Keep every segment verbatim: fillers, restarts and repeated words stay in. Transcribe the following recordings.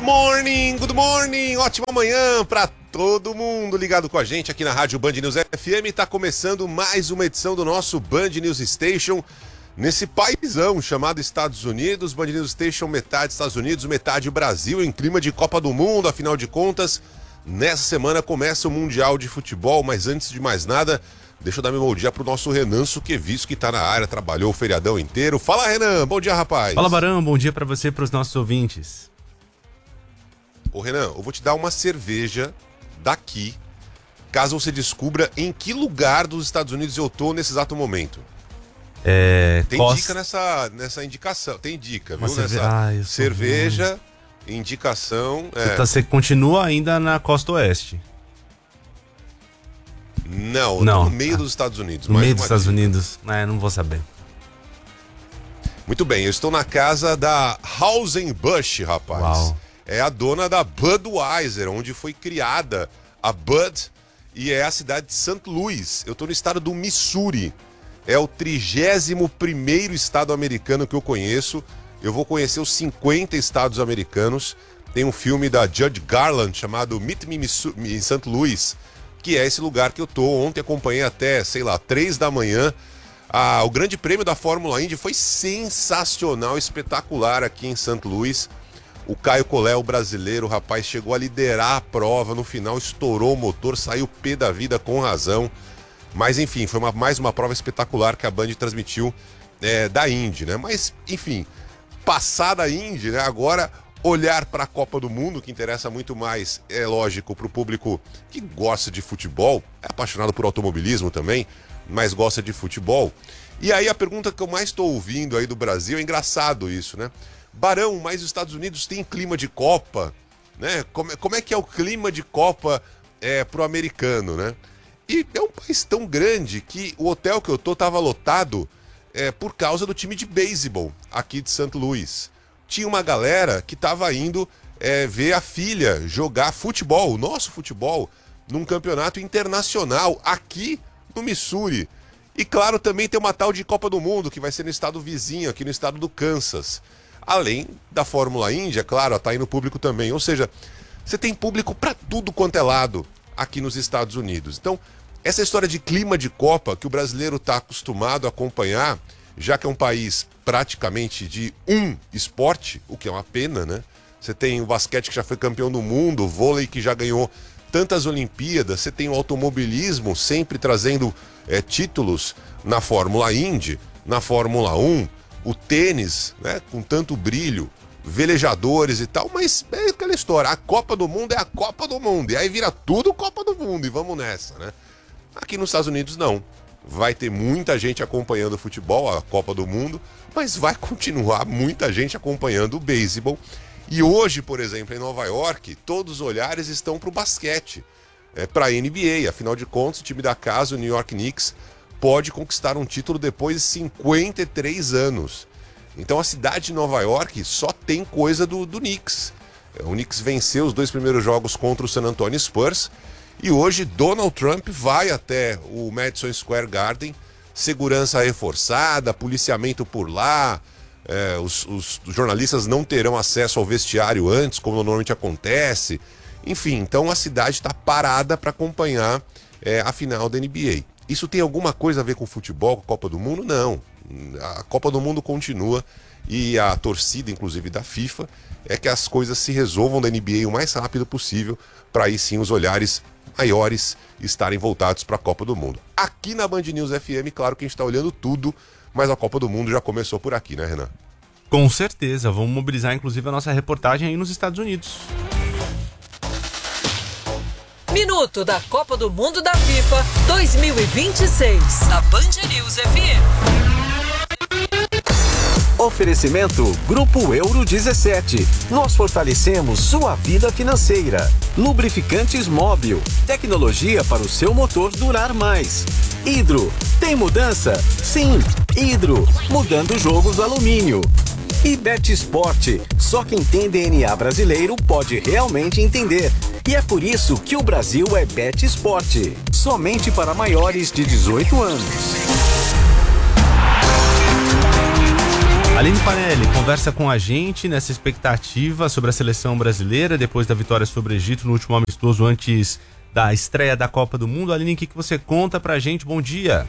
morning, good morning, ótima manhã pra todo mundo ligado com a gente aqui na Rádio Band News F M. Tá começando mais uma edição do nosso Band News Station, nesse paizão chamado Estados Unidos. Band News Station, metade Estados Unidos, metade Brasil, em clima de Copa do Mundo. Afinal de contas, nessa semana começa o Mundial de Futebol, mas antes de mais nada, deixa eu dar meu bom dia pro nosso Renan Suquevisco, que tá na área, trabalhou o feriadão inteiro. Fala, Renan, bom dia, rapaz. Fala, Barão, bom dia pra você e pros nossos ouvintes. Ô, Renan, eu vou te dar uma cerveja daqui, caso você descubra em que lugar dos Estados Unidos eu tô nesse exato momento. É, Tem costa... dica nessa, nessa indicação, tem dica, Uma viu? cerve... Nessa ah, cerveja, indicação... Você, é... tá, você continua ainda na costa oeste? Não, Não. no meio dos Estados Unidos. No mais meio dos uma Estados dica. Unidos? É, não vou saber. Muito bem, eu estou na casa da Anheuser-Busch, rapaz. Uau. É a dona da Budweiser, onde foi criada a Bud, e é a cidade de Saint Louis. Eu estou no estado do Missouri. É o trigésimo primeiro estado americano que eu conheço. Eu vou conhecer os cinquenta estados americanos. Tem um filme da Judy Garland chamado Meet Me em Saint Louis, que é esse lugar que eu tô. Ontem acompanhei até, sei lá, três da manhã. Ah, o grande prêmio da Fórmula Indy foi sensacional, espetacular aqui em Saint Louis. O Caio Collet, o brasileiro, o rapaz, chegou a liderar a prova. No final estourou o motor, saiu pé da vida com razão. Mas enfim, foi uma, mais uma prova espetacular que a Band transmitiu é, da Indy, né? Mas enfim, passada a Indy, né? Agora olhar para a Copa do Mundo, que interessa muito mais, é lógico, para o público que gosta de futebol, é apaixonado por automobilismo também, mas gosta de futebol. E aí a pergunta que eu mais estou ouvindo aí do Brasil, é engraçado isso, né? Barão, mas os Estados Unidos têm clima de Copa, né? Como, como é que é o clima de Copa é, pro americano, né? E é um país tão grande que o hotel que eu tô tava lotado é, por causa do time de beisebol aqui de Saint Louis. Tinha uma galera que tava indo é, ver a filha jogar futebol, o nosso futebol, num campeonato internacional aqui no Missouri. E claro, também tem uma tal de Copa do Mundo, que vai ser no estado vizinho, aqui no estado do Kansas. Além da Fórmula Indy, é claro, tá aí no público também. Ou seja, você tem público para tudo quanto é lado aqui nos Estados Unidos. Então, essa história de clima de Copa, que o brasileiro está acostumado a acompanhar, já que é um país praticamente de um esporte, o que é uma pena, né? Você tem o basquete que já foi campeão do mundo, o vôlei que já ganhou tantas Olimpíadas, você tem o automobilismo sempre trazendo é, títulos na Fórmula Indy, na Fórmula um, o tênis, né, com tanto brilho, velejadores e tal, mas é aquela história, a Copa do Mundo é a Copa do Mundo, e aí vira tudo Copa do Mundo, e vamos nessa, né? Aqui nos Estados Unidos não, vai ter muita gente acompanhando o futebol, a Copa do Mundo, mas vai continuar muita gente acompanhando o beisebol. E hoje, por exemplo, em Nova York, todos os olhares estão para o basquete, é, para a N B A, afinal de contas, o time da casa, o New York Knicks, pode conquistar um título depois de cinquenta e três anos. Então a cidade de Nova York só tem coisa do, do Knicks. O Knicks venceu os dois primeiros jogos contra o San Antonio Spurs e hoje Donald Trump vai até o Madison Square Garden, segurança reforçada, policiamento por lá, é, os, os jornalistas não terão acesso ao vestiário antes, como normalmente acontece. Enfim, então a cidade está parada para acompanhar é, a final da N B A. Isso tem alguma coisa a ver com futebol, com a Copa do Mundo? Não. A Copa do Mundo continua e a torcida, inclusive da FIFA, é que as coisas se resolvam da N B A o mais rápido possível, para aí sim os olhares maiores estarem voltados para a Copa do Mundo. Aqui na Band News F M, claro que a gente está olhando tudo, mas a Copa do Mundo já começou por aqui, né, Renan? Com certeza, vamos mobilizar inclusive a nossa reportagem aí nos Estados Unidos. Minuto da Copa do Mundo da FIFA dois mil e vinte e seis, da Band News F M. Oferecimento Grupo Euro dezessete. Nós fortalecemos sua vida financeira. Lubrificantes Móbil. Tecnologia para o seu motor durar mais. Hidro. Tem mudança? Sim. Hidro. Mudando o jogo do alumínio. E Bet Sport. Só quem tem D N A brasileiro pode realmente entender. E é por isso que o Brasil é Bet Sport. Somente para maiores de dezoito anos. Aline Fanelli conversa com a gente nessa expectativa sobre a seleção brasileira depois da vitória sobre o Egito no último amistoso antes da estreia da Copa do Mundo. Aline, o que, que você conta pra gente? Bom dia.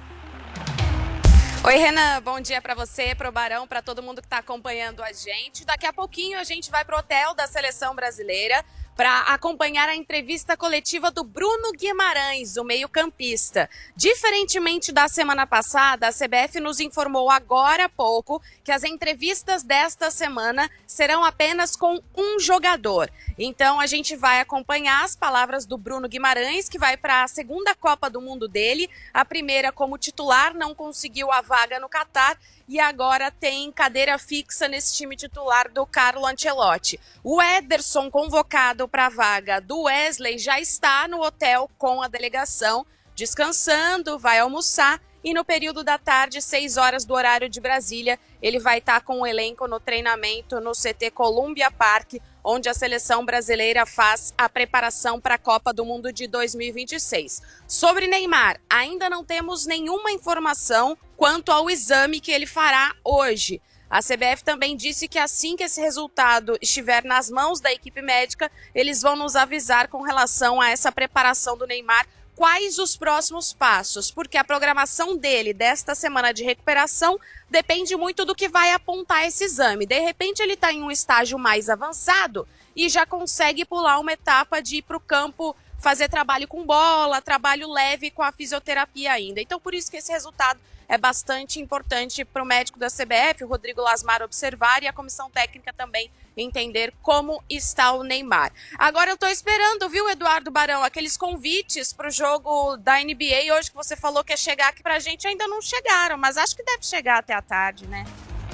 Oi, Renan, bom dia para você, pro Barão, para todo mundo que está acompanhando a gente. Daqui a pouquinho a gente vai pro hotel da seleção brasileira para acompanhar a entrevista coletiva do Bruno Guimarães, o meio-campista. Diferentemente da semana passada, a C B F nos informou agora há pouco que as entrevistas desta semana serão apenas com um jogador. Então a gente vai acompanhar as palavras do Bruno Guimarães, que vai para a segunda Copa do Mundo dele. A primeira como titular, não conseguiu a vaga no Catar e agora tem cadeira fixa nesse time titular do Carlo Ancelotti. O Ederson, convocado para a vaga do Wesley, já está no hotel com a delegação, descansando, vai almoçar e no período da tarde, seis horas do horário de Brasília, ele vai estar com o elenco no treinamento no C T Columbia Park, onde a seleção brasileira faz a preparação para a Copa do Mundo de dois mil e vinte e seis. Sobre Neymar, ainda não temos nenhuma informação quanto ao exame que ele fará hoje. A C B F também disse que assim que esse resultado estiver nas mãos da equipe médica, eles vão nos avisar com relação a essa preparação do Neymar, quais os próximos passos, porque a programação dele desta semana de recuperação depende muito do que vai apontar esse exame. De repente ele está em um estágio mais avançado e já consegue pular uma etapa de ir para o campo fazer trabalho com bola, trabalho leve com a fisioterapia ainda. Então por isso que esse resultado é bastante importante para o médico da C B F, o Rodrigo Lasmar, observar e a comissão técnica também entender como está o Neymar. Agora eu estou esperando, viu, Eduardo Barão, aqueles convites para o jogo da N B A hoje que você falou que ia chegar aqui para a gente, ainda não chegaram, mas acho que deve chegar até a tarde, né?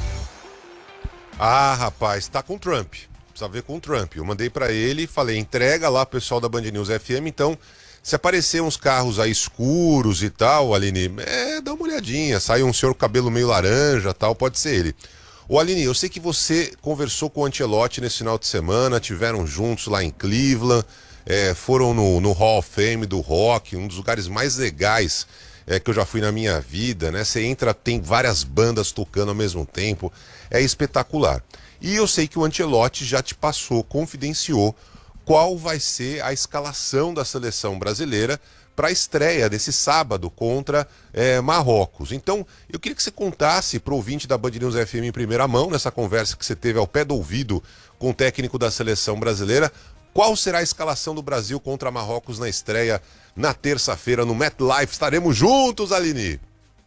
Ah, rapaz, tá com o Trump. Precisa ver com o Trump. Eu mandei para ele, falei, entrega lá pessoal da Band News F M, então se aparecer uns carros aí escuros e tal, Aline, é, dá uma olhadinha, sai um senhor com cabelo meio laranja tal, pode ser ele. Ô Aline, eu sei que você conversou com o Ancelotti nesse final de semana, tiveram juntos lá em Cleveland, é, foram no, no Hall of Fame do rock, um dos lugares mais legais é, que eu já fui na minha vida, né? Você entra, tem várias bandas tocando ao mesmo tempo, é espetacular. E eu sei que o Ancelotti já te passou, confidenciou qual vai ser a escalação da seleção brasileira para a estreia desse sábado contra é, Marrocos. Então, eu queria que você contasse para o ouvinte da Band News F M em primeira mão, nessa conversa que você teve ao pé do ouvido com o técnico da seleção brasileira, qual será a escalação do Brasil contra Marrocos na estreia na terça-feira no MetLife. Estaremos juntos, Aline!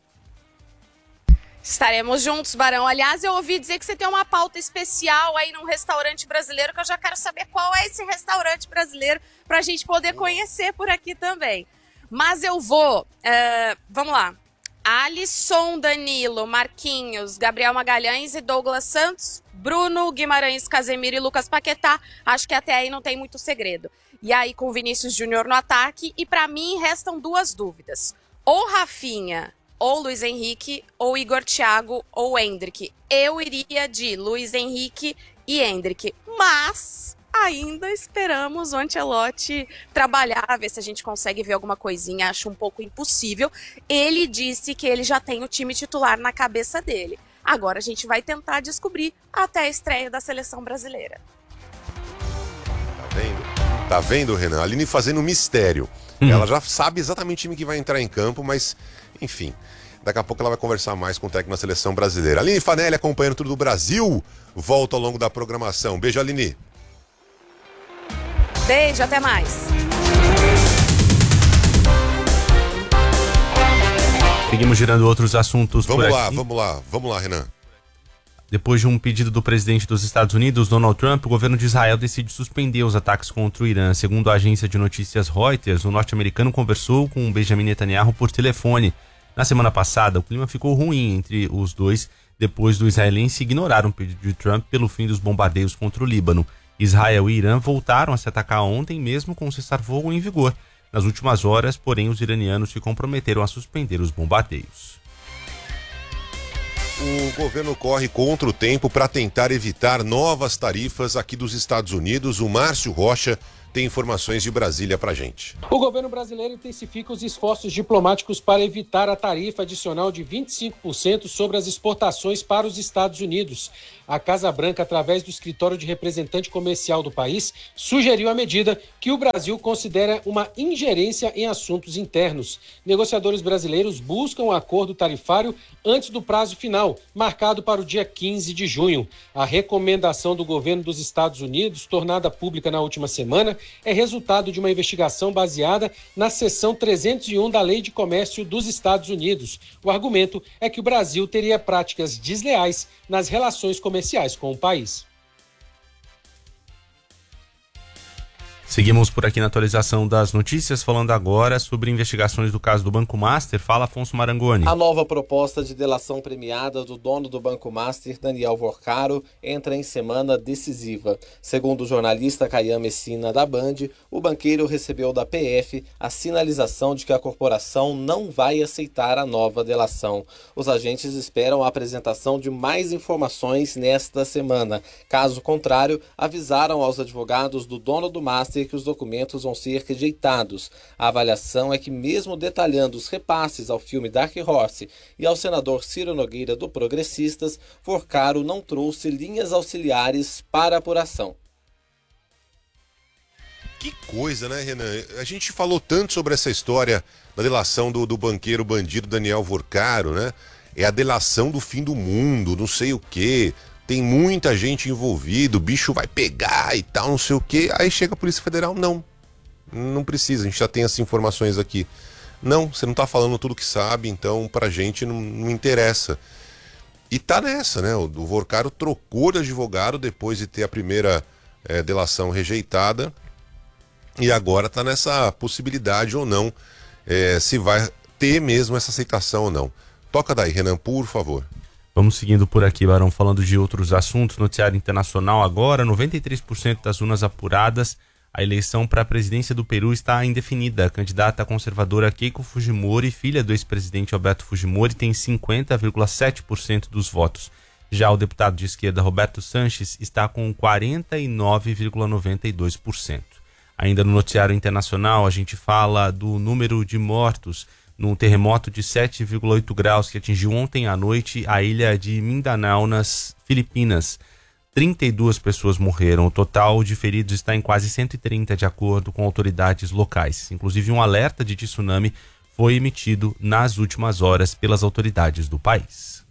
Estaremos juntos, Barão. Aliás, eu ouvi dizer que você tem uma pauta especial aí num restaurante brasileiro, que eu já quero saber qual é esse restaurante brasileiro para a gente poder conhecer por aqui também. Mas eu vou... Uh, vamos lá. Alisson, Danilo, Marquinhos, Gabriel Magalhães e Douglas Santos, Bruno, Guimarães, Casemiro e Lucas Paquetá. Acho que até aí não tem muito segredo. E aí com Vinícius Júnior no ataque. E para mim restam duas dúvidas. Ou Rafinha... ou Luiz Henrique, ou Igor Thiago, ou Endrick. Eu iria de Luiz Henrique e Endrick, mas ainda esperamos o Ancelotti trabalhar, ver se a gente consegue ver alguma coisinha, acho um pouco impossível. Ele disse que ele já tem o time titular na cabeça dele. Agora a gente vai tentar descobrir até a estreia da seleção brasileira. Tá vendo? Tá vendo, Renan? A Aline fazendo mistério. Hum. Ela já sabe exatamente o time que vai entrar em campo, mas... enfim, daqui a pouco ela vai conversar mais com o técnico da seleção brasileira. Aline Fanelli acompanhando tudo do Brasil. Volta ao longo da programação. Beijo, Aline. Beijo, até mais. Seguimos girando outros assuntos vamos por lá, aqui. Vamos lá, vamos lá, Renan. Depois de um pedido do presidente dos Estados Unidos, Donald Trump, o governo de Israel decide suspender os ataques contra o Irã. Segundo a agência de notícias Reuters, o norte-americano conversou com Benjamin Netanyahu por telefone. Na semana passada, o clima ficou ruim entre os dois, depois do israelense ignorar um pedido de Trump pelo fim dos bombardeios contra o Líbano. Israel e Irã voltaram a se atacar ontem, mesmo com o cessar-fogo em vigor. Nas últimas horas, porém, os iranianos se comprometeram a suspender os bombardeios. O governo corre contra o tempo para tentar evitar novas tarifas aqui dos Estados Unidos. O Márcio Rocha tem informações de Brasília pra gente. O governo brasileiro intensifica os esforços diplomáticos para evitar a tarifa adicional de vinte e cinco por cento sobre as exportações para os Estados Unidos. A Casa Branca, através do escritório de representante comercial do país, sugeriu a medida que o Brasil considera uma ingerência em assuntos internos. Negociadores brasileiros buscam um acordo tarifário antes do prazo final, marcado para o dia quinze de junho. A recomendação do governo dos Estados Unidos, tornada pública na última semana, é resultado de uma investigação baseada na seção trezentos e um da Lei de Comércio dos Estados Unidos. O argumento é que o Brasil teria práticas desleais nas relações comerciais com o país. Seguimos por aqui na atualização das notícias, falando agora sobre investigações do caso do Banco Master. Fala, Afonso Marangoni. A nova proposta de delação premiada do dono do Banco Master, Daniel Vorcaro, entra em semana decisiva. Segundo o jornalista Caian Messina da Band, o banqueiro recebeu da P F a sinalização de que a corporação não vai aceitar a nova delação. Os agentes esperam a apresentação de mais informações nesta semana. Caso contrário, avisaram aos advogados do dono do Master que os documentos vão ser rejeitados. A avaliação é que, mesmo detalhando os repasses ao filme Dark Horse e ao senador Ciro Nogueira do Progressistas, Vorcaro não trouxe linhas auxiliares para a apuração. Que coisa, né, Renan? A gente falou tanto sobre essa história da delação do, do banqueiro bandido Daniel Vorcaro, né? É a delação do fim do mundo, não sei o quê. Tem muita gente envolvida, o bicho vai pegar e tal, não sei o quê. Aí chega a Polícia Federal, não, não precisa, a gente já tem essas informações aqui. Não, você não tá falando tudo que sabe, então pra gente não, não interessa. E tá nessa, né? O, o Vorcaro trocou de advogado depois de ter a primeira é, delação rejeitada e agora tá nessa possibilidade ou não, é, se vai ter mesmo essa aceitação ou não. Toca daí, Renan, por favor. Vamos seguindo por aqui, Barão, falando de outros assuntos. Noticiário internacional agora, noventa e três por cento das urnas apuradas. A eleição para a presidência do Peru está indefinida. A candidata conservadora Keiko Fujimori, filha do ex-presidente Alberto Fujimori, tem cinquenta vírgula sete por cento dos votos. Já o deputado de esquerda Roberto Sanches está com quarenta e nove vírgula noventa e dois por cento. Ainda no noticiário internacional, a gente fala do número de mortos num terremoto de sete vírgula oito graus que atingiu ontem à noite a ilha de Mindanao, nas Filipinas. trinta e duas pessoas morreram. O total de feridos está em quase cento e trinta, de acordo com autoridades locais. Inclusive, um alerta de tsunami foi emitido nas últimas horas pelas autoridades do país.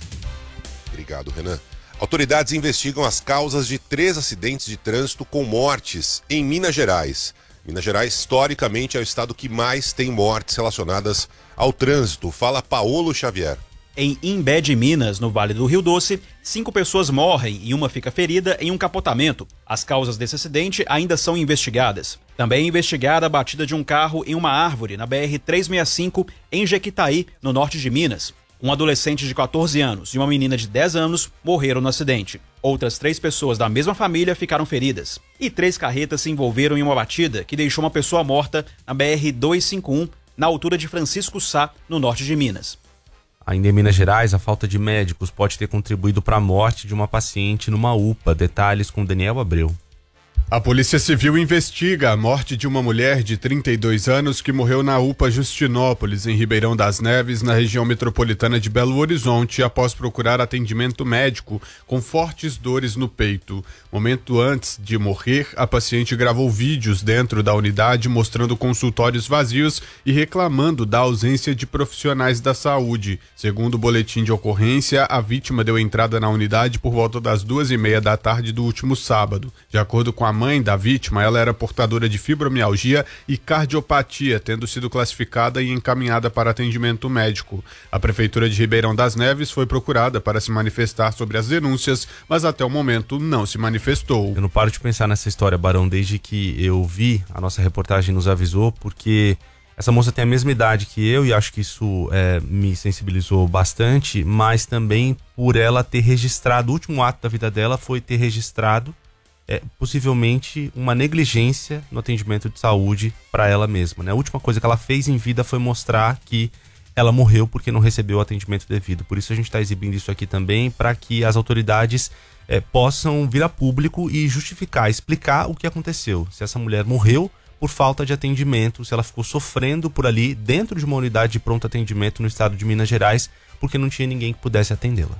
Obrigado, Renan. Autoridades investigam as causas de três acidentes de trânsito com mortes em Minas Gerais. Minas Gerais, historicamente, é o estado que mais tem mortes relacionadas ao trânsito. Fala Paolo Xavier. Em Imbé de Minas, no Vale do Rio Doce, cinco pessoas morrem e uma fica ferida em um capotamento. As causas desse acidente ainda são investigadas. Também é investigada a batida de um carro em uma árvore na B R trezentos e sessenta e cinco, em Jequitaí, no norte de Minas. Um adolescente de quatorze anos e uma menina de dez anos morreram no acidente. Outras três pessoas da mesma família ficaram feridas. E três carretas se envolveram em uma batida que deixou uma pessoa morta na B R duzentos e cinquenta e um, na altura de Francisco Sá, no norte de Minas. Ainda em Minas Gerais, a falta de médicos pode ter contribuído para a morte de uma paciente numa U P A. Detalhes com Daniel Abreu. A Polícia Civil investiga a morte de uma mulher de trinta e dois anos que morreu na U P A Justinópolis, em Ribeirão das Neves, na região metropolitana de Belo Horizonte, após procurar atendimento médico com fortes dores no peito. Momento antes de morrer, a paciente gravou vídeos dentro da unidade mostrando consultórios vazios e reclamando da ausência de profissionais da saúde. Segundo o boletim de ocorrência, a vítima deu entrada na unidade por volta das duas e meia da tarde do último sábado. De acordo com a mãe da vítima, ela era portadora de fibromialgia e cardiopatia, tendo sido classificada e encaminhada para atendimento médico. A Prefeitura de Ribeirão das Neves foi procurada para se manifestar sobre as denúncias, mas até o momento não se manifestou. Eu não paro de pensar nessa história, Barão, desde que eu vi, a nossa reportagem nos avisou, porque essa moça tem a mesma idade que eu e acho que isso é, me sensibilizou bastante, mas também por ela ter registrado, o último ato da vida dela foi ter registrado É, possivelmente uma negligência no atendimento de saúde para ela mesma, né? A última coisa que ela fez em vida foi mostrar que ela morreu porque não recebeu o atendimento devido. Por isso a gente está exibindo isso aqui também, para que as autoridades é, possam vir a público e justificar, explicar o que aconteceu. Se essa mulher morreu por falta de atendimento, se ela ficou sofrendo por ali dentro de uma unidade de pronto atendimento no estado de Minas Gerais, porque não tinha ninguém que pudesse atendê-la.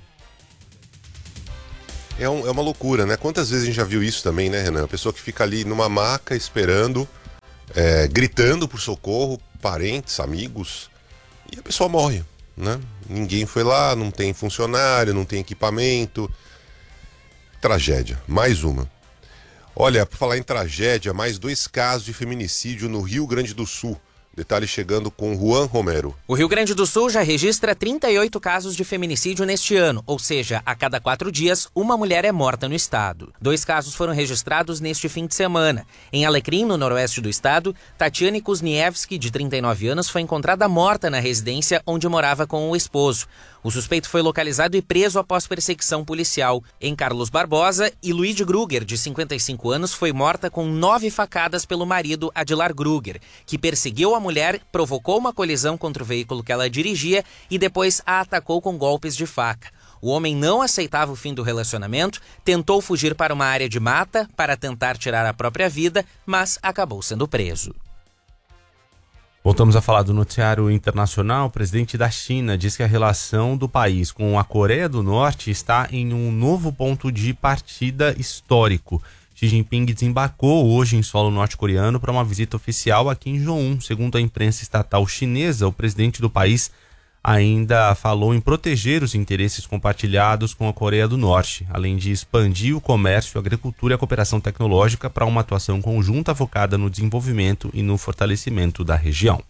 É, um, é uma loucura, né? Quantas vezes a gente já viu isso também, né, Renan? A pessoa que fica ali numa maca esperando, é, gritando por socorro, parentes, amigos, e a pessoa morre, né? Ninguém foi lá, não tem funcionário, não tem equipamento. Tragédia, mais uma. Olha, por falar em tragédia, mais dois casos de feminicídio no Rio Grande do Sul. Detalhe chegando com Juan Romero. O Rio Grande do Sul já registra trinta e oito casos de feminicídio neste ano, ou seja, a cada quatro dias, uma mulher é morta no estado. Dois casos foram registrados neste fim de semana. Em Alecrim, no noroeste do estado, Tatiane Kuzniewski, de trinta e nove anos, foi encontrada morta na residência onde morava com o esposo. O suspeito foi localizado e preso após perseguição policial. Em Carlos Barbosa, Luíde Gruger, de cinquenta e cinco anos, foi morta com nove facadas pelo marido Adilar Gruger, que perseguiu a mulher, provocou uma colisão contra o veículo que ela dirigia e depois a atacou com golpes de faca. O homem não aceitava o fim do relacionamento, tentou fugir para uma área de mata para tentar tirar a própria vida, mas acabou sendo preso. Voltamos a falar do noticiário internacional. O presidente da China diz que a relação do país com a Coreia do Norte está em um novo ponto de partida histórico. Xi Jinping desembarcou hoje em solo norte-coreano para uma visita oficial a Kim Jong-un. Segundo a imprensa estatal chinesa, o presidente do país ainda falou em proteger os interesses compartilhados com a Coreia do Norte, além de expandir o comércio, a agricultura e a cooperação tecnológica para uma atuação conjunta focada no desenvolvimento e no fortalecimento da região.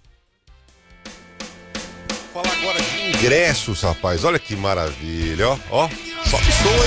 Falar agora de ingressos, rapaz. Olha que maravilha, ó. Ó, sobe som